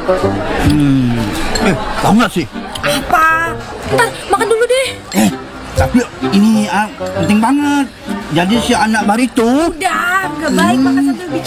Tahu nggak sih? Apa? Ntar makan dulu deh. Tapi ini penting banget. Jadi si anak baru itu Udah, nggak baik makan sambil bicara.